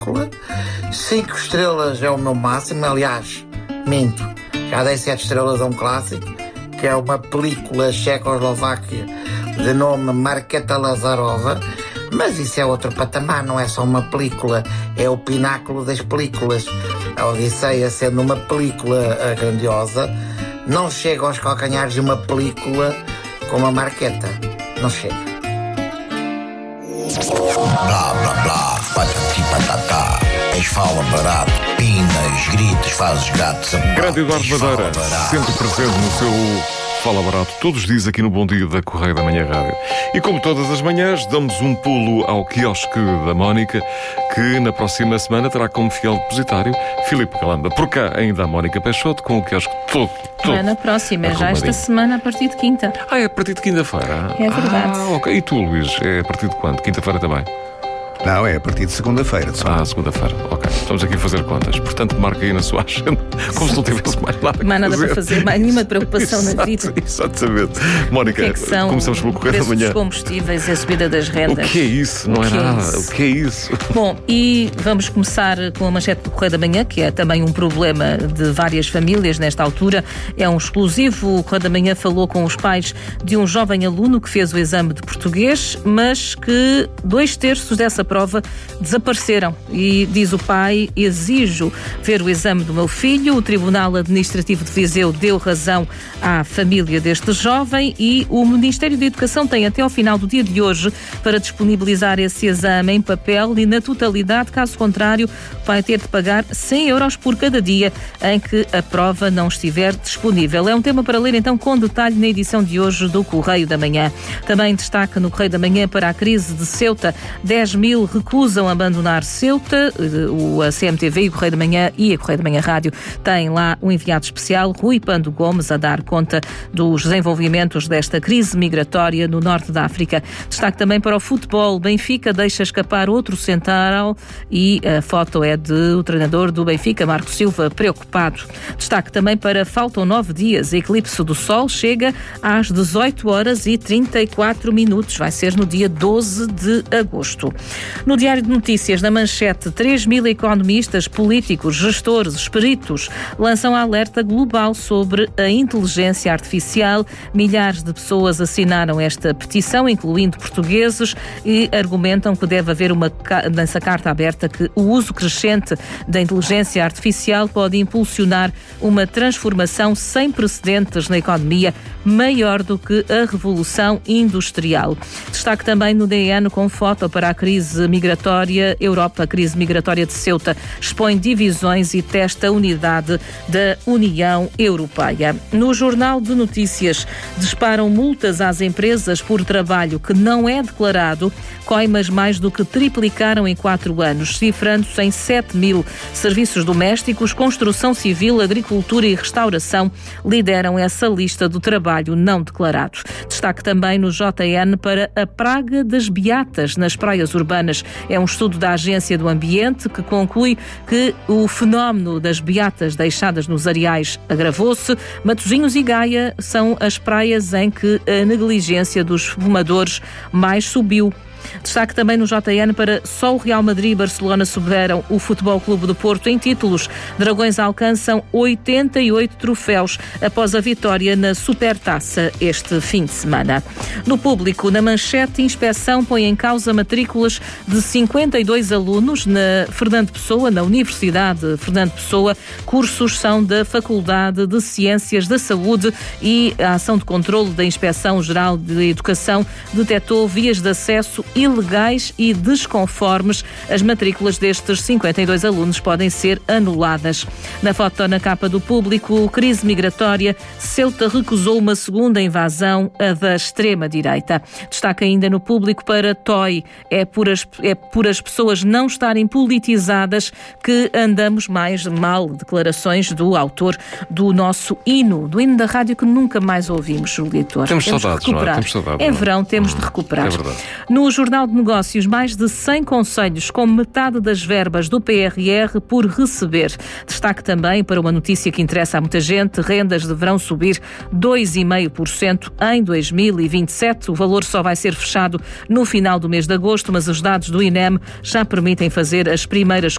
5 estrelas é o meu máximo. Aliás, minto, já dei 7 estrelas a um clássico, que é uma película Checoslováquia de nome Markéta Lazarova. Mas isso é outro patamar, não é só uma película, é o pináculo das películas. A Odisseia, sendo uma película grandiosa, não chega aos calcanhares de uma película como a Markéta. Não chega. Blá, blá, blá, patati, patatá. Fala barato, pinas, gritos, fazes gatos. Grande Eduardo Madeira, sempre presente no seu Fala Barato, todos os dias aqui no Bom Dia da Correio da Manhã Rádio. E como todas as manhãs, damos um pulo ao quiosque da Mónica, que na próxima semana terá como fiel depositário Filipe Calamba. Por cá ainda a Mónica Peixoto, com o quiosque todo. Não é na próxima, já esta semana a partir de quinta. É a partir de quinta-feira? É verdade. Ok. E tu, Luís, é a partir de quando? Quinta-feira também? Não, é a partir de segunda-feira. Segunda-feira, ok. Estamos aqui a fazer contas. Portanto, marca aí na sua agenda, como se não tivesse mais nada para fazer, mais nenhuma preocupação na vida. Exatamente. Mónica, que são começamos pelo Correio da Manhã. Os combustíveis e a subida das rendas. O que é isso? Não é nada. O que é isso? Bom, e vamos começar com a manchete do Correio da Manhã, que é também um problema de várias famílias nesta altura. É um exclusivo. O Correio da Manhã falou com os pais de um jovem aluno que fez o exame de português, mas que 2/3 dessa prova desapareceram. E diz o pai: exijo ver o exame do meu filho. O Tribunal Administrativo de Viseu deu razão à família deste jovem e o Ministério da Educação tem até ao final do dia de hoje para disponibilizar esse exame em papel e na totalidade. Caso contrário, vai ter de pagar 100 euros por cada dia em que a prova não estiver disponível. É um tema para ler então com detalhe na edição de hoje do Correio da Manhã. Também destaca no Correio da Manhã para a crise de Ceuta. 10.000 recusam abandonar Ceuta. A CMTV e o Correio da Manhã e a Correio da Manhã Rádio têm lá um enviado especial, Rui Pando Gomes, a dar conta dos desenvolvimentos desta crise migratória no norte da África. Destaque também para o futebol. Benfica deixa escapar outro central e a foto é do treinador do Benfica, Marco Silva, preocupado. Destaque também para faltam 9 dias. Eclipse do Sol chega às 18h34. Vai ser no dia 12 de agosto. No Diário de Notícias, na manchete, 3.000 economistas, políticos, gestores, peritos lançam alerta global sobre a inteligência artificial. Milhares de pessoas assinaram esta petição, incluindo portugueses, e argumentam que deve haver nessa carta aberta que o uso crescente da inteligência artificial pode impulsionar uma transformação sem precedentes na economia, maior do que a Revolução Industrial. Destaque também no DN com foto para a crise migratória. Europa, a crise migratória de Ceuta, expõe divisões e testa a unidade da União Europeia. No Jornal de Notícias, disparam multas às empresas por trabalho que não é declarado. Coimas mais do que triplicaram em 4 anos, cifrando-se em 7.000. Serviços domésticos, construção civil, agricultura e restauração lideram essa lista do trabalho não declarado. Destaque também no JN para a praga das beatas nas praias urbanas. É um estudo da Agência do Ambiente que conclui que o fenómeno das beatas deixadas nos areais agravou-se. Matosinhos e Gaia são as praias em que a negligência dos fumadores mais subiu. Destaque também no JN para só o Real Madrid e Barcelona superam o Futebol Clube do Porto em títulos. Dragões alcançam 88 troféus após a vitória na Supertaça este fim de semana. No Público, na manchete, inspeção põe em causa matrículas de 52 alunos na Fernando Pessoa, na Universidade Fernando Pessoa. Cursos são da Faculdade de Ciências da Saúde e a ação de controlo da Inspeção-Geral de Educação detectou vias de acesso ilegais e desconformes. As matrículas destes 52 alunos podem ser anuladas. Na foto na capa do Público, crise migratória, Ceuta recusou uma segunda invasão, a da extrema-direita. Destaca ainda no Público para Toy. É por as pessoas não estarem politizadas que andamos mais mal. Declarações do autor do nosso hino, do hino da rádio que nunca mais ouvimos, Júlio Leitor. Temos saudades, não é? Temos saudades. É verão, temos de recuperar. É verdade. No Jornal de Negócios, mais de 100 concelhos com metade das verbas do PRR por receber. Destaque também para uma notícia que interessa a muita gente: rendas deverão subir 2,5% em 2027. O valor só vai ser fechado no final do mês de agosto, mas os dados do INEM já permitem fazer as primeiras